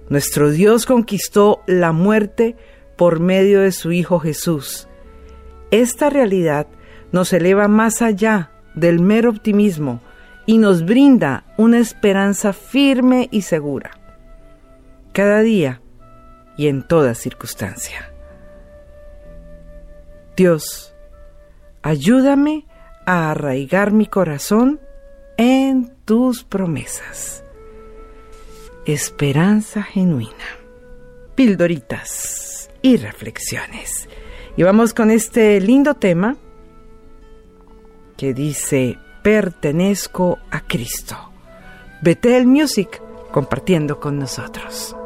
Nuestro Dios conquistó la muerte por medio de su Hijo Jesús. Esta realidad nos eleva más allá del mero optimismo y nos brinda una esperanza firme y segura, cada día y en toda circunstancia. Dios, ayúdame a arraigar mi corazón en tus promesas. Esperanza genuina. Pildoritas y reflexiones. Y vamos con este lindo tema que dice: pertenezco a Cristo. Bethel Music compartiendo con nosotros.